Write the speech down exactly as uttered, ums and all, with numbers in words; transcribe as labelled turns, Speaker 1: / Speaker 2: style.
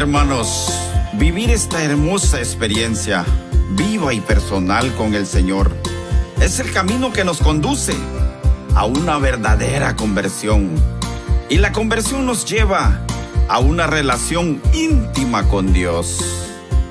Speaker 1: hermanos, vivir esta hermosa experiencia viva y personal con el Señor es el camino que nos conduce a una verdadera conversión. Y la conversión nos lleva a una relación íntima con Dios.